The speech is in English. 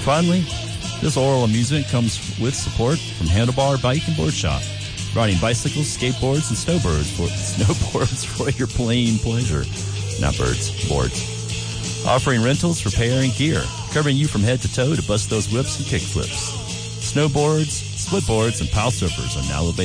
finally, this oral amusement comes with support from Handlebar Bike and Board Shop, providing bicycles, skateboards, and snowboards for your plain pleasure. Not birds, boards. Offering rentals, repair, and gear, covering you from head to toe to bust those whips and kick flips. Snowboards, split boards, and pile surfers are now available.